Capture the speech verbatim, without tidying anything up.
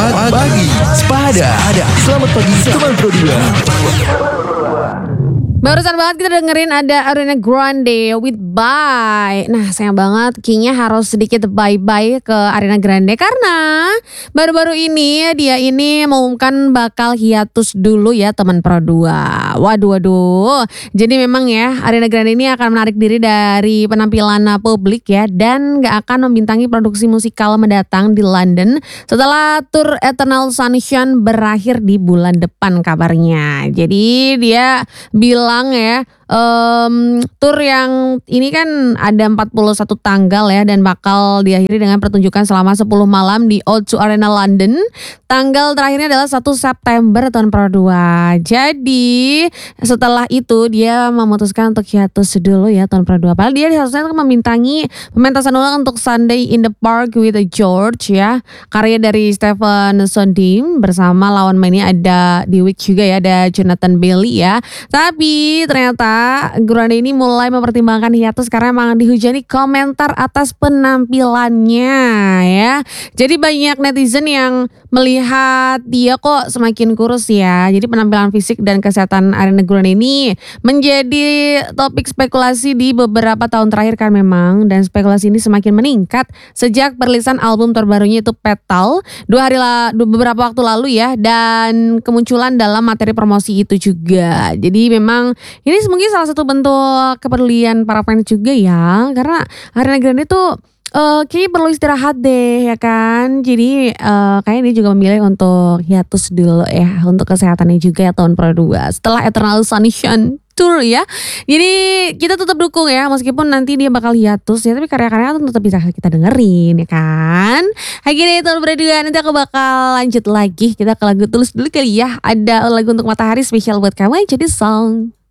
Pagi Sepada. Selamat pagi teman Pro dua. Barusan banget kita dengerin ada Ariana Grande with Bye. Nah sayang banget kayaknya harus sedikit bye-bye ke Ariana Grande karena baru-baru ini dia ini mengumumkan bakal hiatus dulu ya teman Pro dua. Waduh waduh. Jadi memang ya Ariana Grande ini akan menarik diri dari penampilan publik ya dan gak akan membintangi produksi musikal mendatang di London setelah tour Eternal Sunshine berakhir di bulan depan kabarnya. Jadi dia bilang ya um, tour yang ini kan ada empat puluh satu tanggal ya dan bakal diakhiri dengan pertunjukan selama sepuluh malam di O two Arena London. Tanggal terakhirnya adalah satu September tahun Pro dua. Jadi setelah itu dia memutuskan untuk hiatus dulu ya tahun Pro dua. Padahal dia harusnya memintangi pementasan ulang untuk Sunday in the Park with George ya. Karya dari Stephen Sondheim bersama lawan mainnya ada di Week juga ya, ada Jonathan Bailey ya. Tapi ternyata Grande ini mulai mempertimbangkan hiatus karena memang dihujani komentar atas penampilannya ya. Jadi banyak netizen yang melihat dia kok semakin kurus ya. Jadi penampilan fisik dan kesehatan Ariana Grande ini menjadi topik spekulasi di beberapa tahun terakhir kan memang. Dan spekulasi ini semakin meningkat sejak perilisan album terbarunya itu Petal dua hari la, beberapa waktu lalu ya. Dan kemunculan dalam materi promosi itu juga. Jadi memang ini mungkin salah satu bentuk kepedulian para fans juga ya. Karena Ariana Grande tuh Uh, kayaknya perlu istirahat deh ya kan. Jadi uh, kayaknya dia juga memilih untuk hiatus dulu ya. Untuk kesehatannya juga ya tahun Pro dua. Setelah Eternal Sunshine Tour ya. Jadi kita tetap dukung ya. Meskipun nanti dia bakal hiatus ya. Tapi karya-karya tetap bisa kita dengerin ya kan. Hai gini tahun Pro dua. Nanti aku bakal lanjut lagi. Kita ke lagu Tulus dulu kali ya. Ada lagu untuk Matahari spesial buat kamu. Jadi song.